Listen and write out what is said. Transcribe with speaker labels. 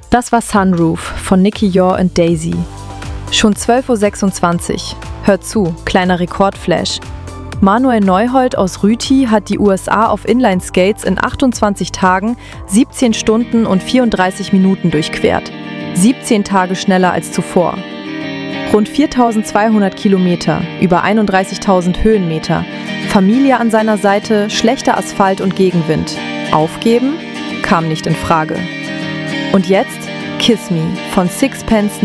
Speaker 1: Das war Sunroof von Nicky Yor und Daisy. Schon 12:26 Uhr. Hört zu, kleiner Rekordflash. Manuel Neuhold aus Rüti hat die USA auf Inline-Skates in 28 Tagen, 17 Stunden und 34 Minuten durchquert. 17 Tage schneller als zuvor. Rund 4.200 Kilometer, über 31.000 Höhenmeter. Familie an seiner Seite, schlechter Asphalt und Gegenwind. Aufgeben? Kam nicht in Frage. Und jetzt Kiss Me von Sixpence